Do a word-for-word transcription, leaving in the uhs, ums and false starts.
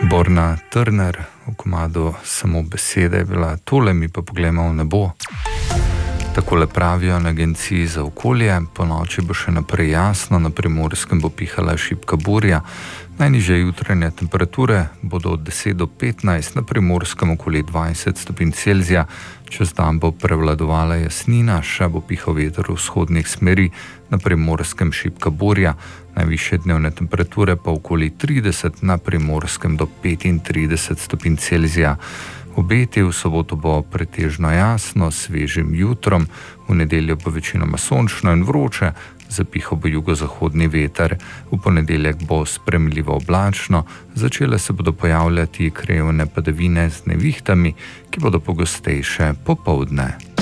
Borna Turner v komadu Samo besede je bila tole, mi pa poglejmo v nebo. Takole pravijo na agenciji za okolje, po noči bo še naprej jasno, na Primorskem bo pihala šibka burja, najnižje jutranje temperature bodo od deset do petnajst, na Primorskem okoli dvajset stopinj Celzija, čez dan bo prevladovala jasnina, še bo pihal veter vzhodnih smeri, na Primorskem šibka burja, najvišje dnevne temperature pa okoli trideset, na Primorskem do petintrideset stopinj Celzija. Obeti v soboto bo pretežno jasno, svežim jutrom, v nedeljo bo večinoma sončno in vroče, zapihal bo jugozahodni veter, v ponedeljek bo sprejemljivo oblačno, začele se bodo pojavljati krajevne padavine z nevihtami, ki bodo pogostejše popoldne.